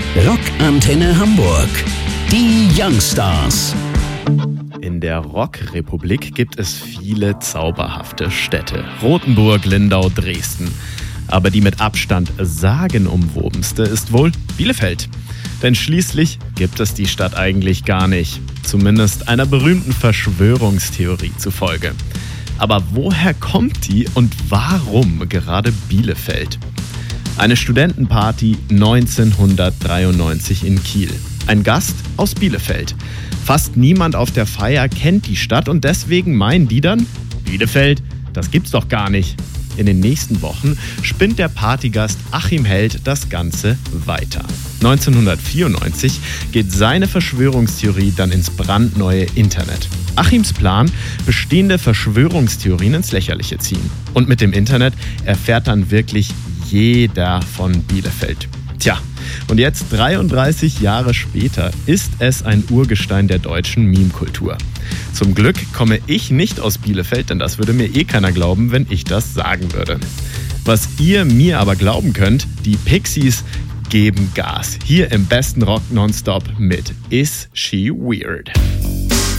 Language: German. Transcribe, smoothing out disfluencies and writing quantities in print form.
Rockantenne Hamburg. Die Youngstars. In der Rockrepublik gibt es viele zauberhafte Städte. Rothenburg, Lindau, Dresden. Aber die mit Abstand sagenumwobenste ist wohl Bielefeld. Denn schließlich gibt es die Stadt eigentlich gar nicht. Zumindest einer berühmten Verschwörungstheorie zufolge. Aber woher kommt die und warum gerade Bielefeld? Eine Studentenparty 1993 in Kiel. Ein Gast aus Bielefeld. Fast niemand auf der Feier kennt die Stadt und deswegen meinen die dann, Bielefeld, das gibt's doch gar nicht. In den nächsten Wochen spinnt der Partygast Achim Held das Ganze weiter. 1994 geht seine Verschwörungstheorie dann ins brandneue Internet. Achims Plan, bestehende Verschwörungstheorien ins Lächerliche ziehen. Und mit dem Internet erfährt dann wirklich jeder von Bielefeld. Tja, und jetzt 33 Jahre später ist es ein Urgestein der deutschen Meme-Kultur. Zum Glück komme ich nicht aus Bielefeld, denn das würde mir keiner glauben, wenn ich das sagen würde. Was ihr mir aber glauben könnt, die Pixies geben Gas. Hier im besten Rock Nonstop mit Is She Weird.